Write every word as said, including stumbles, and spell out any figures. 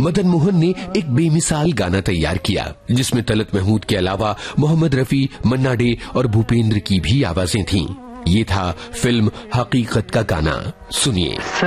मदन मोहन ने एक बेमिसाल गाना तैयार किया जिसमें तलत महमूद के अलावा मोहम्मद रफी, मन्ना डे और भूपेंद्र की भी आवाजें थीं। ये था फिल्म हकीकत का गाना। सुनिए।